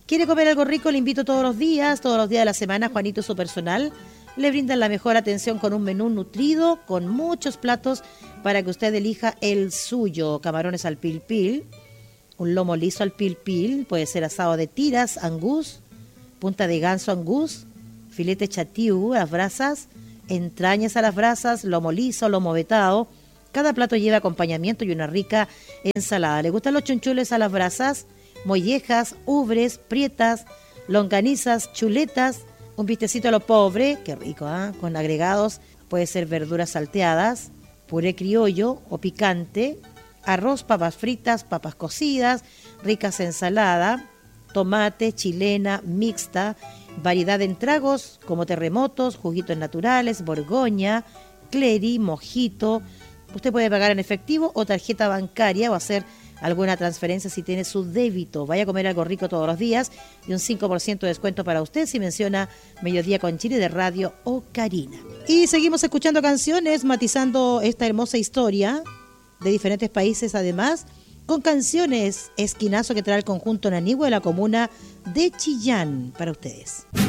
¿Quiere comer algo rico? Le invito todos los días de la semana. Juanito y su personal le brindan la mejor atención con un menú nutrido, con muchos platos para que usted elija el suyo. Camarones al pil pil, un lomo liso al pil pil, puede ser asado de tiras, angus, punta de ganso angus, filete chatiu a las brasas, entrañas a las brasas, lomo liso, lomo vetado. Cada plato lleva acompañamiento y una rica ensalada. ¿Le gustan los chunchules a las brasas? Mollejas, ubres, prietas, longanizas, chuletas, un bistecito a lo pobre, qué rico, con agregados, puede ser verduras salteadas, puré criollo o picante, arroz, papas fritas, papas cocidas, ricas ensalada, tomate, chilena, mixta, variedad en tragos como terremotos, juguitos naturales, borgoña, cleri, mojito. Usted puede pagar en efectivo o tarjeta bancaria o hacer alguna transferencia si tiene su débito. Vaya a comer algo rico todos los días y un 5% de descuento para usted si menciona Mediodía con Chile de Radio Ocarina. Y seguimos escuchando canciones, matizando esta hermosa historia de diferentes países, además, con canciones Esquinazo que trae el conjunto Nanigua de la comuna de Chillán para ustedes.